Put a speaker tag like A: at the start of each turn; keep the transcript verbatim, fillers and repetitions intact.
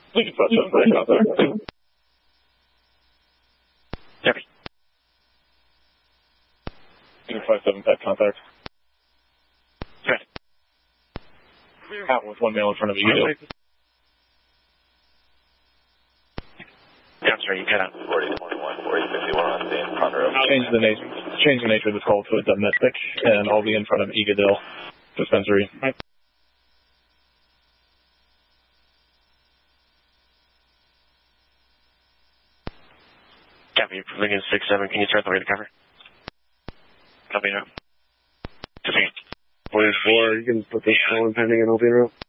A: Lincoln five seven pet contact.
B: Copy.
A: Lincoln five seven pet contact.
B: Good.
A: Out with one male in front of you.
B: Yeah, I'm sorry, you cut out.
C: forty twenty-one, forty fifty-one on the Conroe.
A: Change the nature. Change the nature of this call to a domestic, and I'll be in front of Egadil Dispensary.
B: Right. Copy. Lincoln six seven, can you start the way to cover? Copy now. Copy.
D: Point four, you can put this call in pending and open room.